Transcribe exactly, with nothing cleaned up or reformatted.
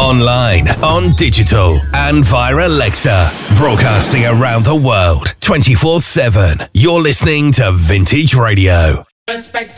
Online, on digital, and via Alexa. Broadcasting around the world, twenty-four seven. You're listening to Vintage Radio. Respect.